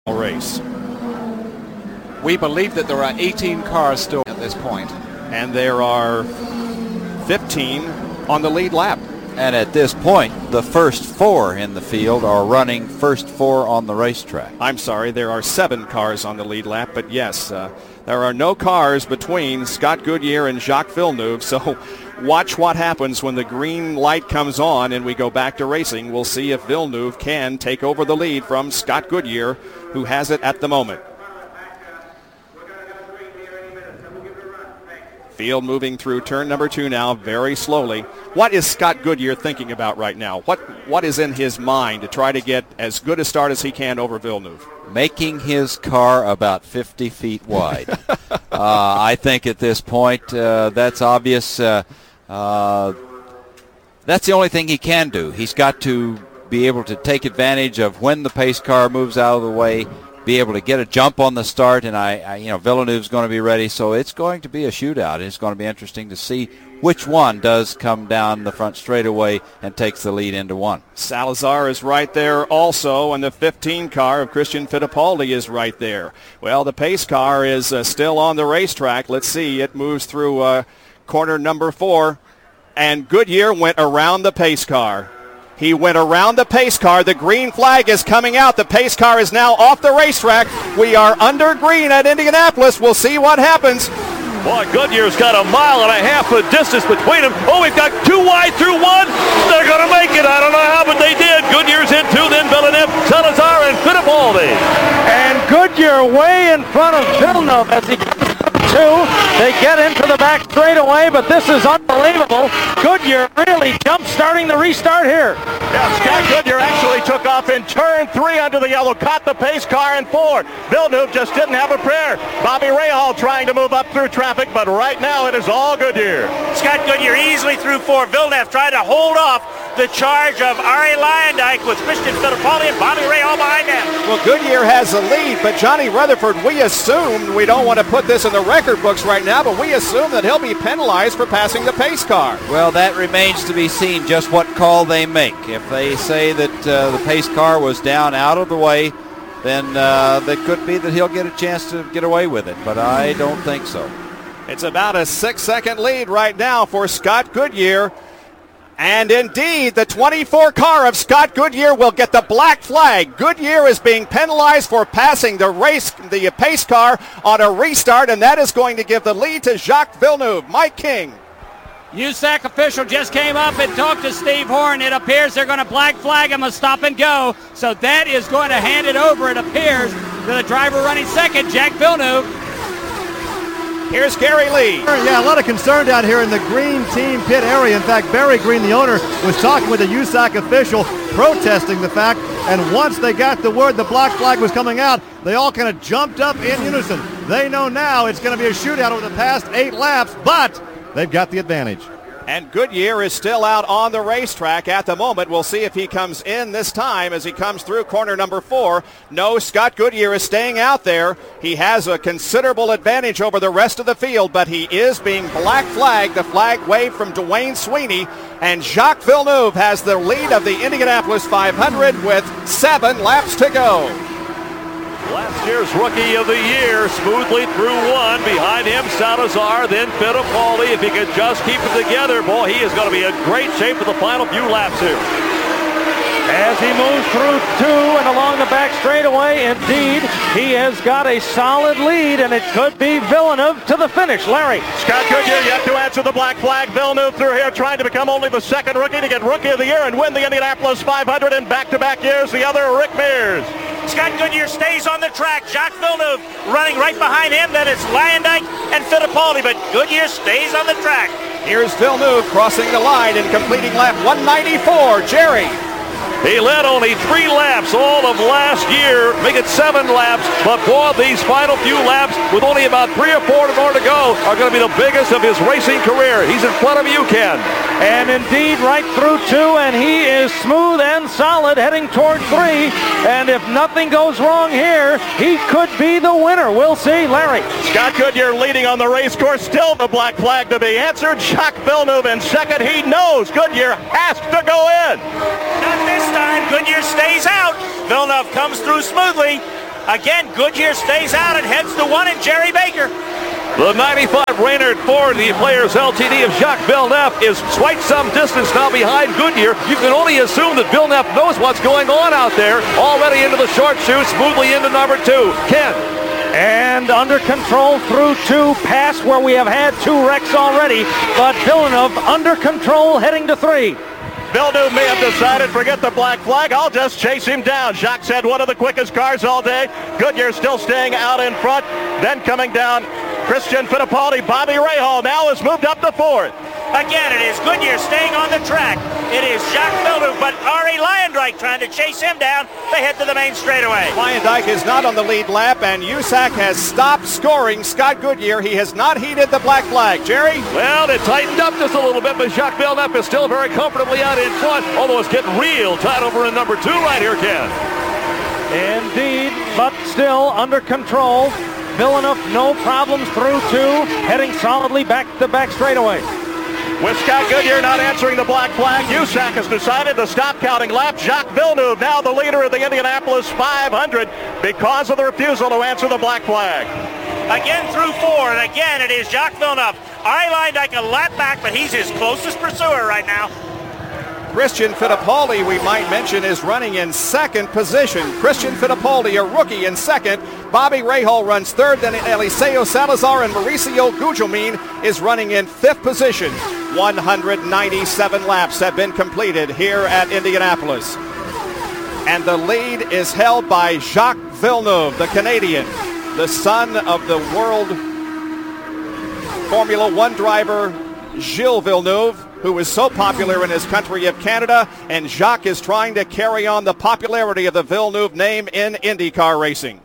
race. We believe that there are 18 cars still at this point. And there are 15 on the lead lap. And at this point, the first four in the field are running first four on the racetrack. I'm sorry, there are 7 cars on the lead lap, but yes, there are no cars between Scott Goodyear and Jacques Villeneuve, so watch what happens when the green light comes on and we go back to racing. We'll see if Villeneuve can take over the lead from Scott Goodyear, who has it at the moment. Field moving through turn number 2 now very slowly. What is Scott Goodyear thinking about right now? What is in his mind to try to get as good a start as he can over Villeneuve? Making his car about 50 feet wide. I think at this point that's obvious. That's the only thing he can do. He's got to be able to take advantage of when the pace car moves out of the way, be able to get a jump on the start, and Villeneuve's going to be ready, so it's going to be a shootout. It's going to be interesting to see which one does come down the front straightaway and takes the lead into one. Salazar is right there also, and the 15 car of Christian Fittipaldi is right there. Well, the pace car is still on the racetrack. Let's see. It moves through corner number 4, and Goodyear went around the pace car. He went around the pace car. The green flag is coming out. The pace car is now off the racetrack. We are under green at Indianapolis. We'll see what happens. Boy, Goodyear's got a mile and a half of distance between them. Oh, we've got 2 wide through 1. They're going to make it. I don't know how, but they did. Goodyear's in 2, then Villeneuve, Salazar, and Fittipaldi. And Goodyear way in front of Villeneuve as he gets to 2. They get into the back straightaway, but this is unbelievable. Goodyear really jump-starting the restart here. Yeah, Scott Goodyear actually took off in turn 3 under the yellow, caught the pace car in 4. Villeneuve just didn't have a prayer. Bobby Rahal trying to move up through traffic, but right now it is all Goodyear. Scott Goodyear easily through 4. Villeneuve tried to hold off the charge of Arie Luyendyk with Christian Fittipaldi and Bobby Rahal behind him. Well, Goodyear has the lead, but Johnny Rutherford, we assumed, we don't want to put this in the record books right now, but we assume that he'll be penalized for passing the pace car. Well, that remains to be seen just what call they make. If they say that the pace car was down out of the way, then that could be that he'll get a chance to get away with it, but I don't think so. It's about a 6-second lead right now for Scott Goodyear. And indeed, the 24 car of Scott Goodyear will get the black flag. Goodyear is being penalized for passing the pace car on a restart, and that is going to give the lead to Jacques Villeneuve. Mike King. USAC official just came up and talked to Steve Horn. It appears they're going to black flag him a stop and go. So that is going to hand it over, it appears, to the driver running second, Jacques Villeneuve. Here's Gary Lee. Yeah, a lot of concern down here in the Green team pit area. In fact, Barry Green, the owner, was talking with a USAC official protesting the fact, and once they got the word the black flag was coming out, they all kind of jumped up in unison. They know now it's going to be a shootout over the past 8 laps, but they've got the advantage. And Goodyear is still out on the racetrack at the moment. We'll see if he comes in this time as he comes through corner number 4. No, Scott Goodyear is staying out there. He has a considerable advantage over the rest of the field, but he is being black flagged. The flag waved from Dwayne Sweeney. And Jacques Villeneuve has the lead of the Indianapolis 500 with 7 laps to go. Last year's Rookie of the Year, smoothly through 1. Behind him, Salazar, then Fittipaldi. If he could just keep it together, boy, he is going to be in great shape for the final few laps here. As he moves through 2 and along the back straightaway, indeed, he has got a solid lead, and it could be Villeneuve to the finish. Larry. Scott Goodyear yet to answer the black flag. Villeneuve through here trying to become only the second rookie to get Rookie of the Year and win the Indianapolis 500 in back-to-back years. The other, Rick Mears. Scott Goodyear stays on the track. Jacques Villeneuve running right behind him. Then it's Luyendyk and Fittipaldi, but Goodyear stays on the track. Here's Villeneuve crossing the line and completing lap 194. Jerry. He led only 3 laps all of last year, making 7 laps, but boy, these final few laps, with only about 3 or 4 more to go, are going to be the biggest of his racing career. He's in front of you, Ken. And indeed, right through 2, and he is smooth and solid, heading toward 3, and if nothing goes wrong here, he could be the winner. We'll see. Larry. Scott Goodyear leading on the race course, still the black flag to be answered. Jacques Villeneuve in second. He knows Goodyear has to go in. Not this time. Goodyear stays out. Villeneuve comes through smoothly. Again, Goodyear stays out and heads to 1 and Jerry Baker. The 95 Reynard Ford, the Players Ltd. of Jacques Villeneuve, is quite some distance now behind Goodyear. You can only assume that Villeneuve knows what's going on out there. Already into the short chute, smoothly into number 2. Ken. And under control through 2, past where we have had 2 wrecks already, but Villeneuve under control heading to 3. Villeneuve may have decided, forget the black flag, I'll just chase him down. Jacques had one of the quickest cars all day. Goodyear still staying out in front. Then coming down, Christian Fittipaldi. Bobby Rahal now has moved up to 4th. Again, it is Goodyear staying on the track. It is Jacques Villeneuve, but Arie Luyendyk trying to chase him down. They head to the main straightaway. Luyendyk is not on the lead lap, and USAC has stopped scoring Scott Goodyear. He has not heeded the black flag. Jerry? Well, it tightened up just a little bit, but Jacques Villeneuve is still very comfortably out in front, although it's getting real tight over in number 2 right here, Ken. Indeed, but still under control. Villeneuve, no problems through 2, heading solidly back to back straightaway. With Scott Goodyear not answering the black flag, USAC has decided to stop counting laps. Jacques Villeneuve now the leader of the Indianapolis 500 because of the refusal to answer the black flag. Again through 4, and again it is Jacques Villeneuve. Arie Luyendyk a lap back, but he's his closest pursuer right now. Christian Fittipaldi, we might mention, is running in 2nd position. Christian Fittipaldi, a rookie, in 2nd. Bobby Rahal runs 3rd. Then Eliseo Salazar and Mauricio Gugelmin is running in 5th position. 197 laps have been completed here at Indianapolis. And the lead is held by Jacques Villeneuve, the Canadian, the son of the world Formula One driver Gilles Villeneuve, who is so popular in his country of Canada, and Jacques is trying to carry on the popularity of the Villeneuve name in IndyCar racing.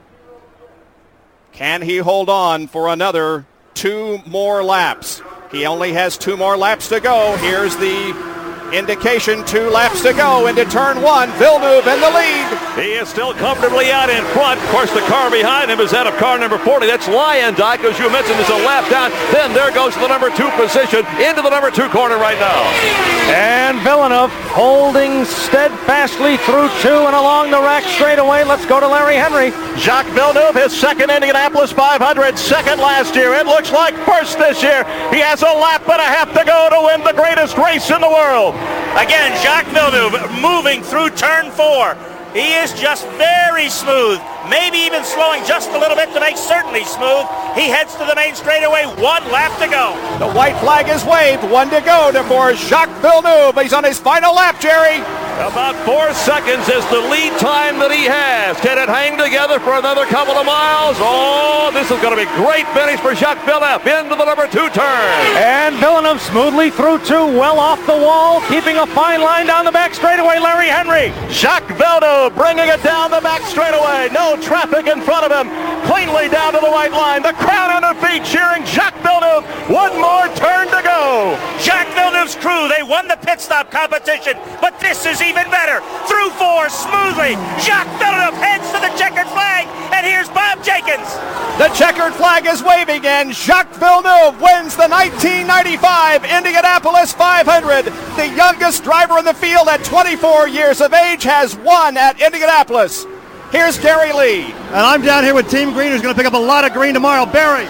Can he hold on for another 2 more laps? He only has 2 more laps to go. Here's the indication, 2 laps to go into turn 1. Villeneuve in the lead. He is still comfortably out in front. Of course, the car behind him is that of car number 40. That's Luyendyk, as you mentioned, is a lap down. Then there goes the number 2 position into the number 2 corner right now. And Villeneuve holding steadfastly through 2 and along the rack straightaway. Let's go to Larry Henry. Jacques Villeneuve, his 2nd Indianapolis 500, 2nd last year. It looks like 1st this year. He has a lap and a half to go to win the greatest race in the world. Again, Jacques Villeneuve moving through turn 4. He is just very smooth, maybe even slowing just a little bit to make certainly smooth. He heads to the main straightaway, 1 lap to go. The white flag is waved, 1 to go for Jacques Villeneuve. He's on his final lap, Jerry. About 4 seconds is the lead time that he has. Can it hang together for another couple of miles? Oh, this is going to be a great finish for Jacques Villeneuve into the number 2 turn. And Villeneuve smoothly through 2, well off the wall, keeping a fine line down the back straightaway. Larry Henry. Jacques Villeneuve bringing it down the back straightaway. No traffic in front of him. Cleanly down to the white line. The crowd on their feet cheering Jacques Villeneuve. 1 more turn to go. Jacques Villeneuve's crew, they won the pit stop competition, but this is even better. Through 4 smoothly. Jacques Villeneuve heads to the checkered flag, and here's Bob Jenkins. The checkered flag is waving, and Jacques Villeneuve wins the 1995 Indianapolis 500. The youngest driver in the field at 24 years of age has won at Indianapolis. Here's Gary Lee. And I'm down here with Team Green, who's going to pick up a lot of green tomorrow. Barry,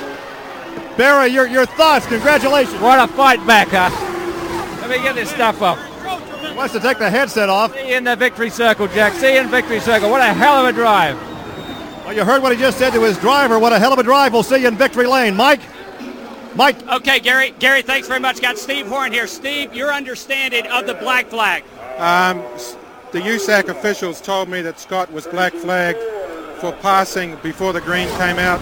your thoughts. Congratulations. What a fight back, huh? Let me get this stuff up. He wants to take the headset off. See you in the victory circle, Jack. See you in victory circle. What a hell of a drive. Well, you heard what he just said to his driver. What a hell of a drive. We'll see you in victory lane. Mike? Okay, Gary, thanks very much. Got Steve Horn here. Steve, your understanding of the black flag. The USAC officials told me that Scott was black flagged for passing before the green came out.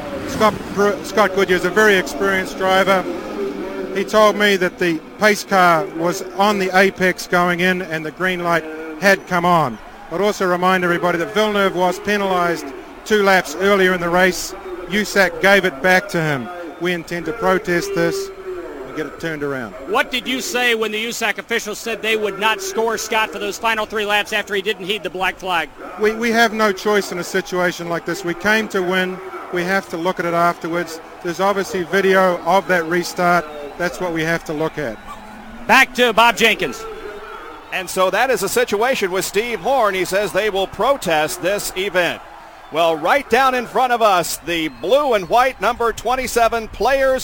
Scott Goodyear is a very experienced driver. He told me that the pace car was on the apex going in and the green light had come on. I'd also remind everybody that Villeneuve was penalised 2 laps earlier in the race. USAC gave it back to him. We intend to protest this and get it turned around. What did you say when the USAC officials said they would not score Scott for those final 3 laps after he didn't heed the black flag? We have no choice in a situation like this. We came to win. We have to look at it afterwards. There's obviously video of that restart. That's what we have to look at. Back to Bob Jenkins. And so that is a situation with Steve Horn. He says they will protest this event. Well, right down in front of us, the blue and white number 27 Players